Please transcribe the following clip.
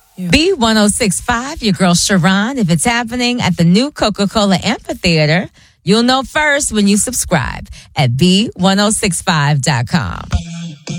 B1065, your girl Sharon. If it's happening at the new Coca-Cola Amphitheater, you'll know first when you subscribe at B1065.com.